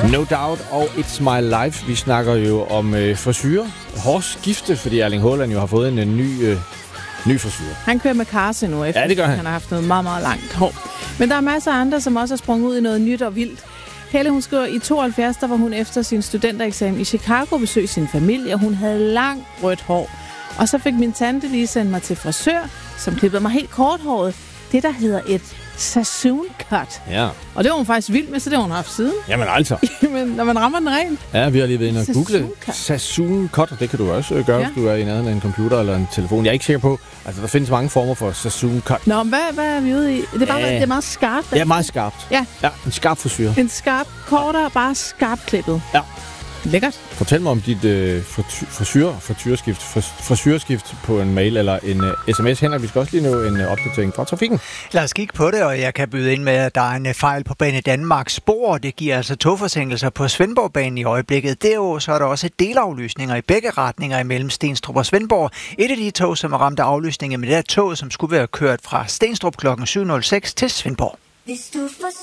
No Doubt og It's My Life. Vi snakker jo om frisyrer. Hårskifte, fordi Erling Haaland jo har fået en ny frisyr. Han kører med karse nu, efter det gør han. Han har haft noget meget, meget langt hår. Men der er masser af andre, som også har sprunget ud i noget nyt og vildt. Helle, hun skriver, i 72, der var hun efter sin studentereksamen i Chicago besøgte sin familie, og hun havde langt rødt hår. Og så fik min tante lige sendt mig til frisør, som klippede mig helt korthåret. Det, der hedder et Sassoon cut. Ja. Og det var hun faktisk vild med, så det har hun haft siden. Jamen altså. Men når man rammer den rent. Ja, vi har lige været inde og google Sassoon cut, og det kan du også gøre, hvis du er i nærheden af en computer eller en telefon. Jeg er ikke sikker på, altså der findes mange former for Sassoon cut. Nå, hvad er vi ude i? Det er bare det er meget skarpt. Ja, meget skarpt. Ja, en skarp frisyr. en skarp, kortere, bare skarpt klippet. Ja. Lækkert. Fortæl mig om dit frisyrskift på en mail eller en sms. Henrik, vi skal også lige nå en opdatering fra trafikken. Lad os kigge på det, og jeg kan byde ind med, at der er en fejl på Bane Danmarks spor. Det giver altså togforsinkelser på Svendborgbanen i øjeblikket. Derudover så er der også delaflysninger i begge retninger imellem Stenstrup og Svendborg. Et af de tog, som er ramt af aflysninger med det her tog, som skulle være kørt fra Stenstrup kl. 7.06 til Svendborg. Hvis du